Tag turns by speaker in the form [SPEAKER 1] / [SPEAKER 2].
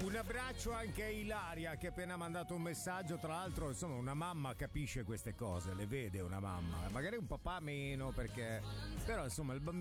[SPEAKER 1] Un abbraccio anche a Ilaria che ha appena mandato un messaggio. Tra l'altro, insomma, una mamma capisce queste cose, le vede una mamma, magari un papà meno, perché però insomma il